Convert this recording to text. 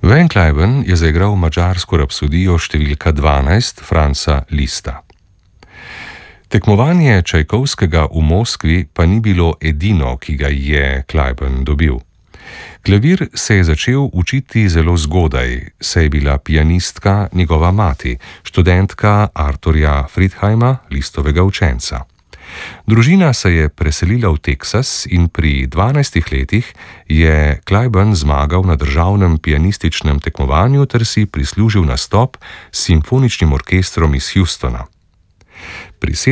Van Cliburn je zaigral madžarsko rapsodijo številka 12 Franza Liszta. Tekmovanje Čajkovskega v Moskvi pa ni bilo edino, ki ga je Cliburn dobil. Klavir se je začel učiti zelo zgodaj, saj je bila pianistka njegova mati, študentka Arturja Friedheima, Lisztovega učenca. Družina se je preselila v Teksas in pri 12 letih je Cliburn zmagal na državnem pianističnem tekmovanju ter si prislužil nastop s simfoničnim orkestrom iz Houstona. Pri